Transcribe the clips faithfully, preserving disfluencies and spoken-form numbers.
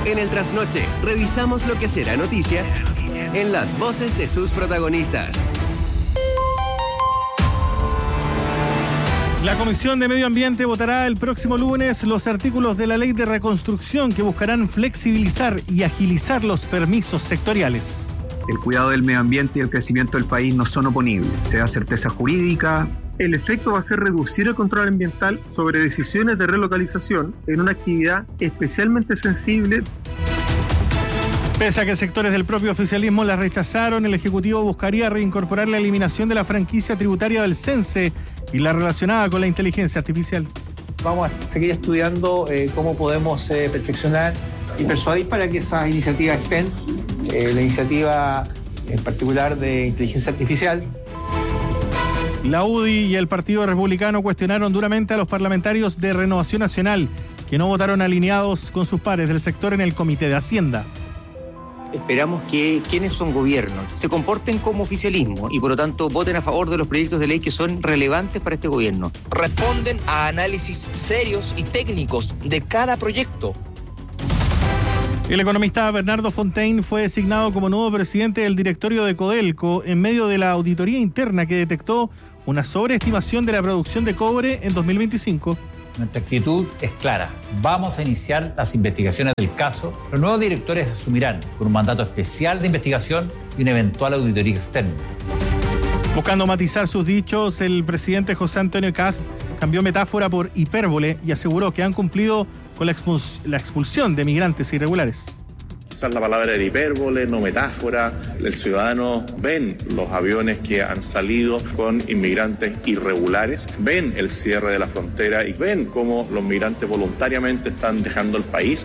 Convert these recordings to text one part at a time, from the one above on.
En el Trasnoche, revisamos lo que será noticia en las voces de sus protagonistas. La Comisión de Medio Ambiente votará el próximo lunes los artículos de la Ley de Reconstrucción que buscarán flexibilizar y agilizar los permisos sectoriales. El cuidado del medio ambiente y el crecimiento del país no son oponibles. Se da certeza jurídica. El efecto va a ser reducir el control ambiental sobre decisiones de relocalización en una actividad especialmente sensible. Pese a que sectores del propio oficialismo las rechazaron, el Ejecutivo buscaría reincorporar la eliminación de la franquicia tributaria del CENSE y la relacionada con la inteligencia artificial. Vamos a seguir estudiando eh, cómo podemos eh, perfeccionar y persuadir para que esas iniciativas estén. Eh, la iniciativa en particular de inteligencia artificial. La U D I y el Partido Republicano cuestionaron duramente a los parlamentarios de Renovación Nacional, que no votaron alineados con sus pares del sector en el Comité de Hacienda. Esperamos que quienes son gobierno se comporten como oficialismo y por lo tanto voten a favor de los proyectos de ley que son relevantes para este gobierno. Responden a análisis serios y técnicos de cada proyecto. El economista Bernardo Fontaine fue designado como nuevo presidente del directorio de Codelco en medio de la auditoría interna que detectó una sobreestimación de la producción de cobre en dos mil veinticinco. Nuestra actitud es clara. Vamos a iniciar las investigaciones del caso. Los nuevos directores asumirán con un mandato especial de investigación y una eventual auditoría externa. Buscando matizar sus dichos, el presidente José Antonio Kast cambió metáfora por hipérbole y aseguró que han cumplido con la, expuls- la expulsión de migrantes irregulares. Usar la palabra de hipérbole, no metáfora. El ciudadano ven los aviones que han salido con inmigrantes irregulares, ven el cierre de la frontera y ven cómo los migrantes voluntariamente están dejando el país.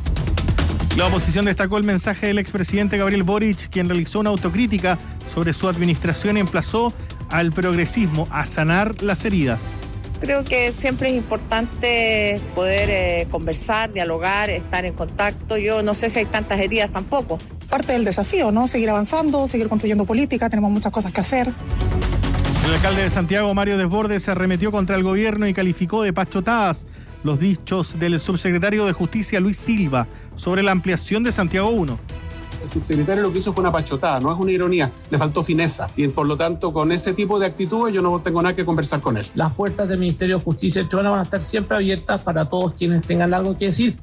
La oposición destacó el mensaje del expresidente Gabriel Boric, quien realizó una autocrítica sobre su administración y emplazó al progresismo a sanar las heridas. Creo que siempre es importante poder eh, conversar, dialogar, estar en contacto. Yo no sé si hay tantas heridas tampoco. Parte del desafío, ¿no? Seguir avanzando, seguir construyendo política, tenemos muchas cosas que hacer. El alcalde de Santiago, Mario Desbordes, se arremetió contra el gobierno y calificó de pachotadas los dichos del subsecretario de Justicia, Luis Silva, sobre la ampliación de Santiago uno. El subsecretario lo que hizo fue una pachotada, no es una ironía, le faltó fineza y por lo tanto con ese tipo de actitudes yo no tengo nada que conversar con él. Las puertas del Ministerio de Justicia y Tribunal van a estar siempre abiertas para todos quienes tengan algo que decir.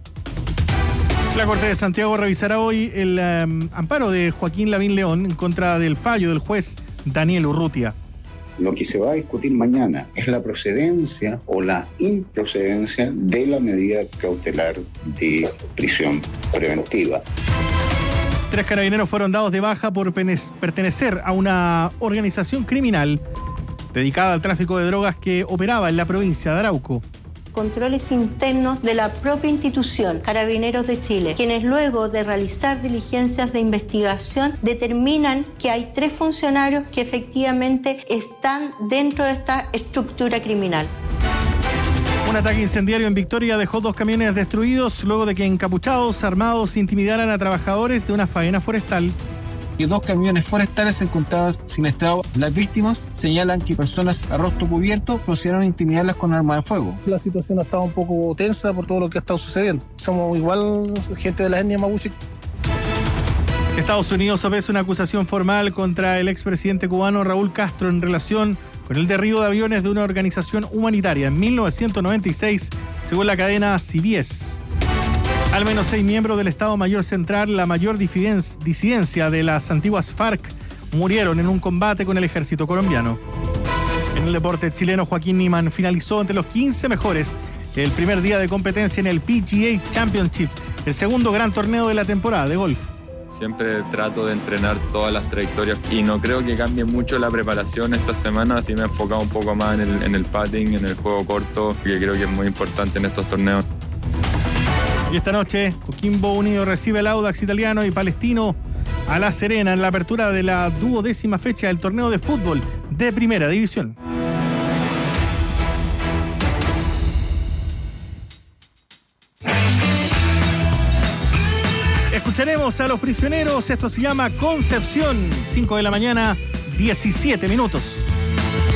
La Corte de Santiago revisará hoy el um, amparo de Joaquín Lavín León en contra del fallo del juez Daniel Urrutia. Lo que se va a discutir mañana es la procedencia o la improcedencia de la medida cautelar de prisión preventiva. Tres carabineros fueron dados de baja por pertenecer a una organización criminal dedicada al tráfico de drogas que operaba en la provincia de Arauco. Controles internos de la propia institución, Carabineros de Chile, quienes luego de realizar diligencias de investigación determinan que hay tres funcionarios que efectivamente están dentro de esta estructura criminal. Un ataque incendiario en Victoria dejó dos camiones destruidos luego de que encapuchados armados intimidaran a trabajadores de una faena forestal. Y dos camiones forestales se encontraban siniestrados. Las víctimas señalan que personas a rostro cubierto procedieron a intimidarlas con armas de fuego. La situación ha estado un poco tensa por todo lo que ha estado sucediendo. Somos igual gente de la etnia mapuche. Estados Unidos ofrece una acusación formal contra el expresidente cubano Raúl Castro en relación con el derribo de aviones de una organización humanitaria en mil novecientos noventa y seis, según la cadena C B S. Al menos seis miembros del Estado Mayor Central, la mayor disidencia de las antiguas FARC, murieron en un combate con el ejército colombiano. En el deporte chileno, Joaquín Niemann finalizó entre los quince mejores el primer día de competencia en el P G A Championship, el segundo gran torneo de la temporada de golf. Siempre trato de entrenar todas las trayectorias y no creo que cambie mucho la preparación esta semana, así me he enfocado un poco más en el, en el putting, en el juego corto, que creo que es muy importante en estos torneos. Y esta noche, Coquimbo Unido recibe al Audax Italiano y Palestino a La Serena en la apertura de la duodécima fecha del torneo de fútbol de Primera División. Escucharemos a Los Prisioneros, esto se llama Concepción, cinco de la mañana, diecisiete minutos.